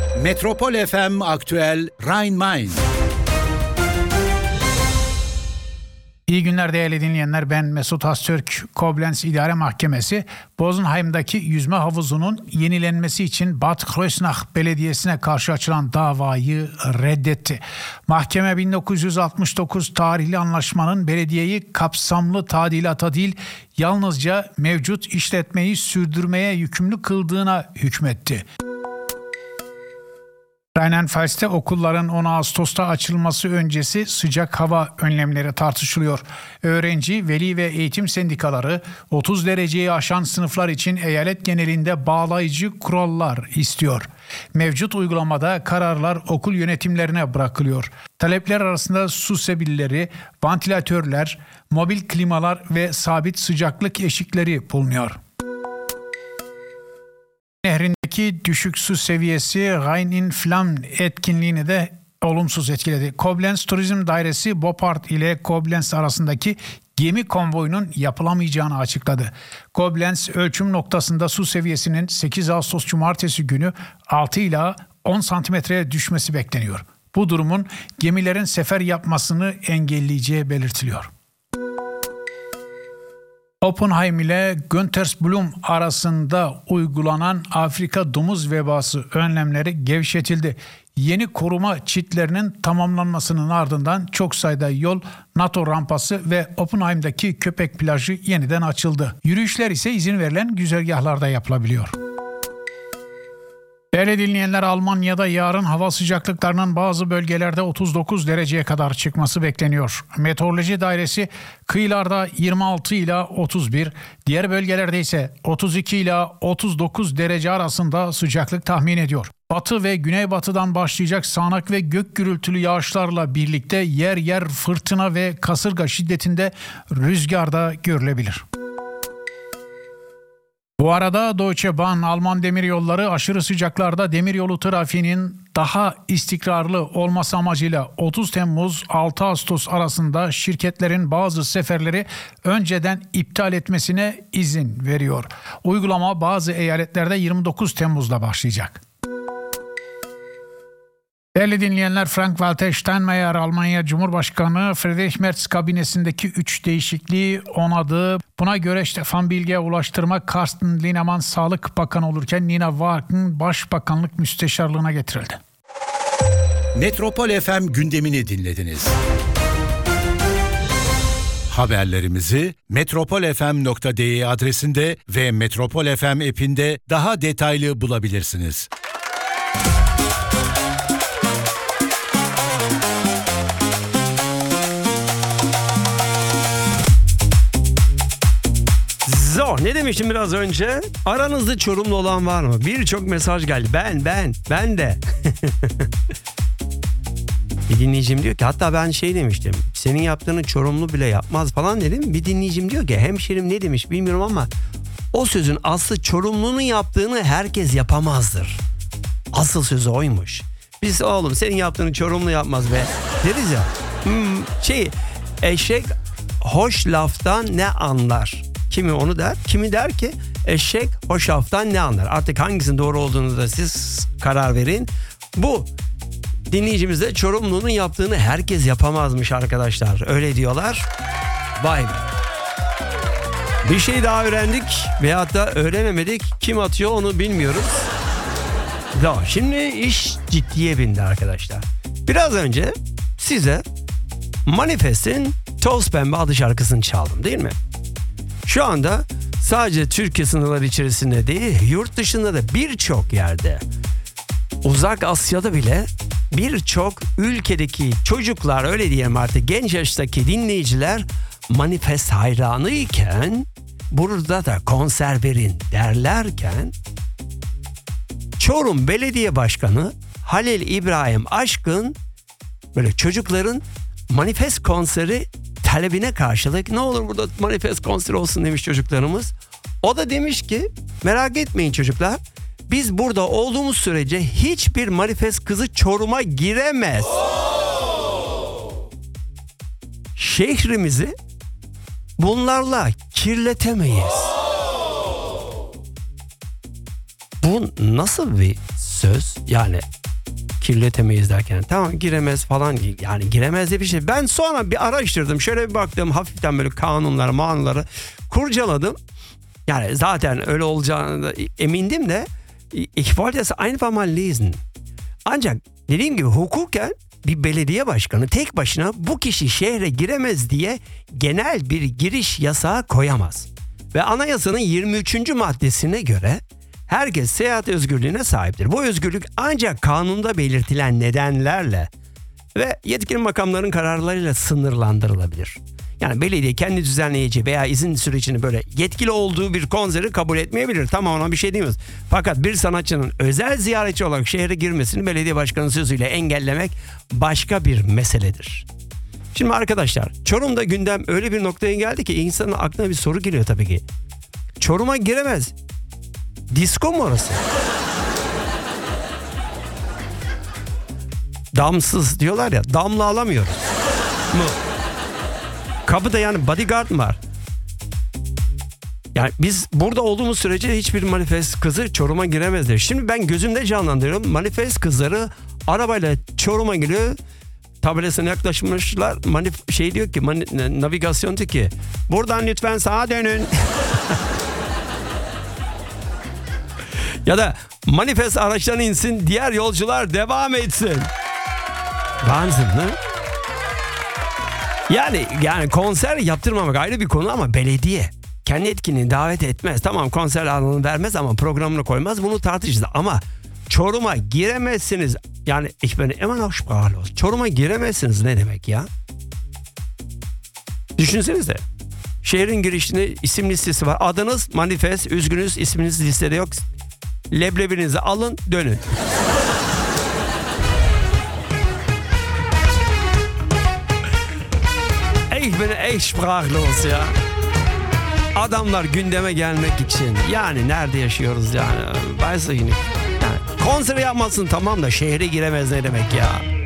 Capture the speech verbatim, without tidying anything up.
Metropol F M Aktüel Rhein-Main. İyi günler değerli dinleyenler, ben Mesut Haztürk. Koblenz İdare Mahkemesi, Bozenheim'daki yüzme havuzunun yenilenmesi için Bad Kreuznach Belediyesi'ne karşı açılan davayı reddetti. Mahkeme bin dokuz yüz altmış dokuz tarihli anlaşmanın belediyeyi kapsamlı tadilata değil, yalnızca mevcut işletmeyi sürdürmeye yükümlü kıldığına hükmetti. Rheinland-Pfalz'te okulların on Ağustos'ta açılması öncesi sıcak hava önlemleri tartışılıyor. Öğrenci, veli ve eğitim sendikaları otuz dereceyi aşan sınıflar için eyalet genelinde bağlayıcı kurallar istiyor. Mevcut uygulamada kararlar okul yönetimlerine bırakılıyor. Talepler arasında su sebilleri, vantilatörler, mobil klimalar ve sabit sıcaklık eşikleri bulunuyor. Nehrindeki düşük su seviyesi Rhein in Flam etkinliğini de olumsuz etkiledi. Koblenz Turizm Dairesi Bopart ile Koblenz arasındaki gemi konvoyunun yapılamayacağını açıkladı. Koblenz ölçüm noktasında su seviyesinin sekiz Ağustos Cumartesi günü altı ila on santimetreye düşmesi bekleniyor. Bu durumun gemilerin sefer yapmasını engelleyeceği belirtiliyor. Oppenheim ile Güntersblum arasında uygulanan Afrika domuz vebası önlemleri gevşetildi. Yeni koruma çitlerinin tamamlanmasının ardından çok sayıda yol, NATO rampası ve Oppenheim'daki köpek plajı yeniden açıldı. Yürüyüşler ise izin verilen güzergahlarda yapılabiliyor. Değerli dinleyenler, Almanya'da yarın hava sıcaklıklarının bazı bölgelerde otuz dokuz dereceye kadar çıkması bekleniyor. Meteoroloji Dairesi kıyılarda yirmi altı ila otuz bir, diğer bölgelerde ise otuz iki ila otuz dokuz derece arasında sıcaklık tahmin ediyor. Batı ve güneybatıdan başlayacak sağanak ve gök gürültülü yağışlarla birlikte yer yer fırtına ve kasırga şiddetinde rüzgar da görülebilir. Bu arada Deutsche Bahn, Alman demiryolları aşırı sıcaklarda demiryolu trafiğinin daha istikrarlı olması amacıyla otuz Temmuz altı Ağustos arasında şirketlerin bazı seferleri önceden iptal etmesine izin veriyor. Uygulama bazı eyaletlerde yirmi dokuz Temmuz'da başlayacak. Değerli dinleyenler, Frank-Walter Steinmeier, Almanya Cumhurbaşkanı Friedrich Merz kabinesindeki üç değişikliği onadı. Buna göre Stefan Bilge Ulaştırma, Karsten Linnemann Sağlık Bakanı olurken Nina Wagen Başbakanlık Müsteşarlığına getirildi. Metropol F M gündemini dinlediniz. Haberlerimizi metropol f m nokta d e adresinde ve Metropol F M app'inde daha detaylı bulabilirsiniz. So, ne demiştim biraz önce? Aranızda Çorumlu olan var mı? Birçok mesaj geldi. Ben, ben, ben de. Bir dinleyicim diyor ki, hatta ben şey demiştim. Senin yaptığını Çorumlu bile yapmaz falan dedim. Bir dinleyicim diyor ki, hemşerim ne demiş bilmiyorum ama o sözün aslı Çorumlu'nun yaptığını herkes yapamazdır. Asıl sözü oymuş. Biz oğlum senin yaptığını Çorumlu yapmaz be deriz ya. Hmm, şey, eşek hoş laftan ne anlar? Kimi onu der, kimi der ki eşek hoş laftan ne anlar? Artık hangisinin doğru olduğunu da siz karar verin. Bu dinleyicimiz de Çorumlu'nun yaptığını herkes yapamazmış arkadaşlar. Öyle diyorlar. Vay be. Bir şey daha öğrendik veyahut da öğrenemedik. Kim atıyor onu bilmiyoruz. Tamam, şimdi iş ciddiye bindi arkadaşlar. Biraz önce size Manifest'in Toz Pembe adlı şarkısını çaldım değil mi? Şu anda sadece Türkiye sınırları içerisinde değil, yurt dışında da birçok yerde, Uzak Asya'da bile birçok ülkedeki çocuklar, öyle diyelim artık, genç yaştaki dinleyiciler Manifest hayranıyken, burada da konser verin derlerken, Çorum Belediye Başkanı Halil İbrahim Aşkın böyle çocukların Manifest konseri talebine karşılık ne olur burada Manifest konseri olsun demiş çocuklarımız. O da demiş ki merak etmeyin çocuklar, biz burada olduğumuz sürece hiçbir Manifest kızı Çorum'a giremez. Şehrimizi bunlarla kirletemeyiz. Bu nasıl bir söz? Yani kirletemeyiz derken. Tamam giremez falan, yani giremez diye bir şey. Ben sonra bir araştırdım, şöyle bir baktım, hafiften böyle kanunları manunları kurcaladım. Yani zaten öyle olacağını da emindim de ich wollte es einfach mal lesen. Ancak dediğim gibi hukuken bir belediye başkanı tek başına bu kişi şehre giremez diye genel bir giriş yasağı koyamaz. Ve anayasanın yirmi üçüncü maddesine göre herkes seyahat özgürlüğüne sahiptir. Bu özgürlük ancak kanunda belirtilen nedenlerle ve yetkili makamların kararlarıyla sınırlandırılabilir. Yani belediye kendi düzenleyici veya izin sürecini böyle yetkili olduğu bir konseri kabul etmeyebilir. Tamam, ona bir şey demiyoruz. Fakat bir sanatçının özel ziyaretçi olarak şehre girmesini belediye başkanı sözüyle engellemek başka bir meseledir. Şimdi arkadaşlar, Çorum'da gündem öyle bir noktaya geldi ki insanın aklına bir soru geliyor tabii ki. Çorum'a giremez. Disko mu orası? Damsız diyorlar ya, damla alamıyoruz mu? Kapıda yani bodyguard mı var? Yani biz burada olduğumuz sürece hiçbir manifest kızı Çorum'a giremezler. Şimdi ben gözümde canlandırıyorum. Manifest kızları arabayla Çorum'a giriyor. Tabelasına yaklaşmışlar. Manif şey diyor ki, mani- navigasyon diyor ki, buradan lütfen sağa dönün. Ya da manifest araçtan insin, diğer yolcular devam etsin. Wahnsinn, ne? Yani yani konser yaptırmamak ayrı bir konu ama belediye kendi etkinliğini davet etmez. Tamam, konser alanını vermez ama programını koymaz. Bunu tartışırız ama Çorum'a giremezsiniz. Yani ich bin immer noch sprachlos. Çorum'a giremezsiniz ne demek ya? Düşünsenize. Şehrin girişinde isim listesi var. Adınız manifest, üzgünüz, isminiz listede yok. Leblebinizi alın, dönün. Ich bin echt sprachlos ya. Adamlar gündeme gelmek için, yani nerede yaşıyoruz yani? Weiß ich nicht. Yani konser yapmasın tamam da şehre giremez ne demek ya?